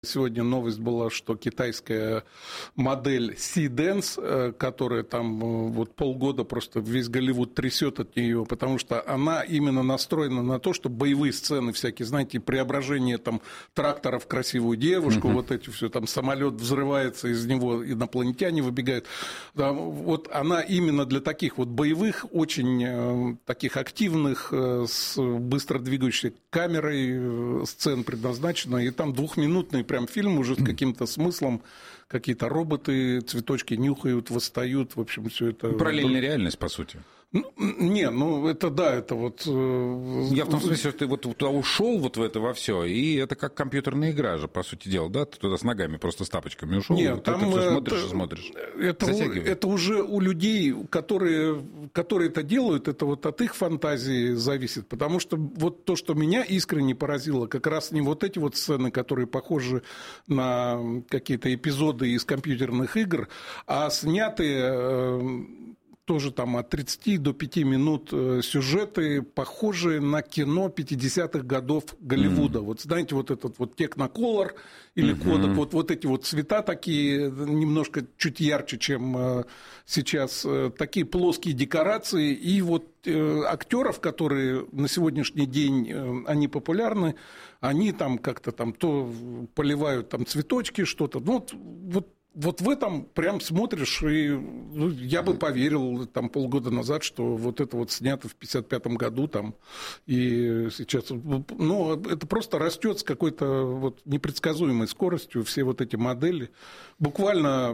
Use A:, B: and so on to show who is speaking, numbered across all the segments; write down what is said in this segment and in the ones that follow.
A: Сегодня новость была, что китайская модель Sea-Dance, которая там вот полгода просто весь Голливуд трясет от нее, потому что она именно настроена на то, чтобы боевые сцены всякие, знаете, преображение там трактора в красивую девушку, вот эти все, там самолет взрывается, из него инопланетяне выбегают. Да, вот она именно для таких вот боевых, очень таких активных, с быстро двигающейся камерой сцен предназначена, и там двухминутный прям фильм уже с каким-то смыслом, какие-то роботы, цветочки нюхают, восстают, в общем, все это...
B: Параллельная реальность, по сути.
A: Это да, это вот...
B: Я в том смысле, что ты вот туда ушел вот в это во все, и это как компьютерная игра же, по сути дела, да? Ты туда с ногами, просто с тапочками ушел,
A: нет,
B: ты
A: там
B: все смотришь и смотришь.
A: Это уже у людей, которые это делают, это вот от их фантазии зависит, потому что вот то, что меня искренне поразило, как раз не вот эти вот сцены, которые похожи на какие-то эпизоды из компьютерных игр, а снятые... тоже там от 30 до 5 минут сюжеты, похожие на кино 50-х годов Голливуда. Вот знаете, вот этот вот техноколор или кодек, вот эти вот цвета такие, немножко чуть ярче, чем сейчас, такие плоские декорации, и вот актеров, которые на сегодняшний день, они популярны, они там как-то там то поливают там цветочки, что-то, вот в этом прям смотришь, и я бы поверил там полгода назад, что вот это вот снято в 1955 году там, и сейчас, это просто растет с какой-то вот непредсказуемой скоростью, все вот эти модели. Буквально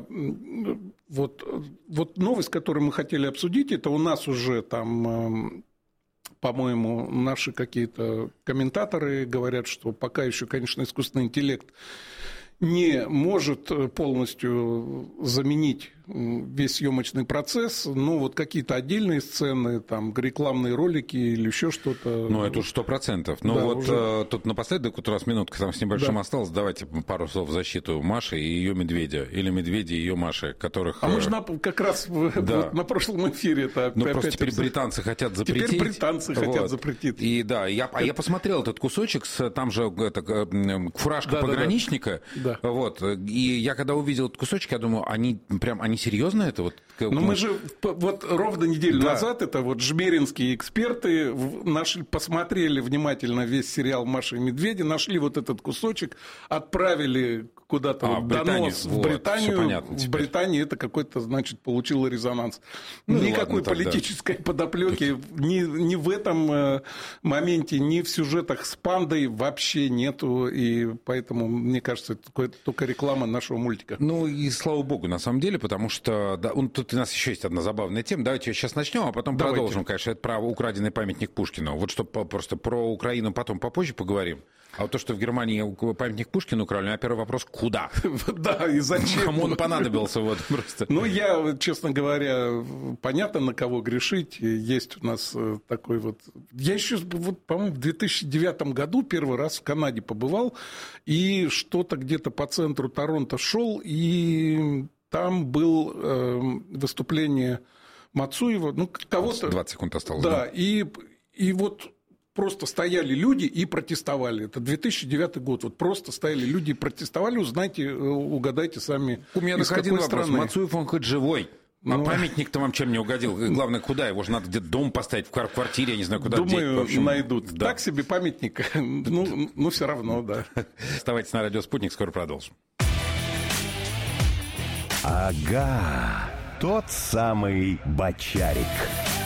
A: вот новость, которую мы хотели обсудить, это у нас уже там... По-моему, наши какие-то комментаторы говорят, что пока еще, конечно, искусственный интеллект не может полностью заменить весь съемочный процесс, но вот какие-то отдельные сцены, там, рекламные ролики или еще что-то.
B: Это уж 100%. Но да, вот уже... тут напоследок, вот у нас минутка там с небольшим осталось, давайте пару слов в защиту Маши и ее медведя, или медведя и ее Маши, которых...
A: А мы же как раз вот на прошлом эфире это
B: просто теперь британцы хотят запретить.
A: Теперь британцы хотят запретить.
B: И да, я посмотрел этот кусочек, там же фуражка пограничника.
A: Да.
B: Вот. И я когда увидел этот кусочек, я думаю, они серьезно это вот?
A: Мы же вот ровно неделю назад это вот жмеринские эксперты посмотрели внимательно весь сериал «Маша и медведи», нашли вот этот кусочек, отправили куда-то донос в Британию.
B: Понятно,
A: в Британии это какой-то, значит, получило резонанс. Никакой политической подоплеки ни в этом моменте, ни в сюжетах с пандой вообще нету, и поэтому, мне кажется, это только реклама нашего мультика.
B: И слава богу, на самом деле, потому что тут у нас еще есть одна забавная тема. Давайте сейчас начнем, а потом продолжим, конечно, это про украденный памятник Пушкину. Вот чтобы просто про Украину потом попозже поговорим. А вот то, что в Германии памятник Пушкину украли, а первый вопрос, куда?
A: Да, и зачем?
B: Кому он понадобился вот просто?
A: Я, честно говоря, понятно, на кого грешить. Есть у нас такой вот... Я еще, по-моему, в 2009 году первый раз в Канаде побывал, и что-то где-то по центру Торонто шел, и там было выступление Мацуева, кого-то...
B: 20 секунд осталось.
A: Да, и вот... Просто стояли люди и протестовали. Это 2009 год. Вот просто стояли люди и протестовали. Угадайте сами,
B: у меня
A: из какой страны.
B: Мацуев, он хоть живой. А памятник-то вам чем не угодил? Главное, куда? Его же надо где-то дом поставить, в квартире, я не знаю, куда.
A: Думаю, найдут. Да. Так себе памятник. Все равно, да.
B: Оставайтесь на радио «Спутник», скоро продолжим.
C: Ага, тот самый Бочарик.